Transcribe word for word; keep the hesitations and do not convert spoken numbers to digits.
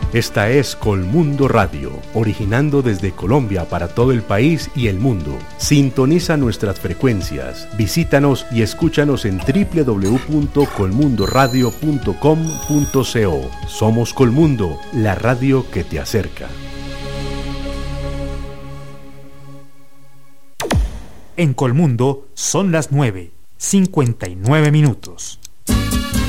Esta es Colmundo Radio, originando desde Colombia para todo el país y el mundo. Sintoniza nuestras frecuencias, visítanos y escúchanos en doble u doble u doble u punto colmundo radio punto com punto co. Somos Colmundo, la radio que te acerca. En Colmundo son las nueve, cincuenta y nueve minutos.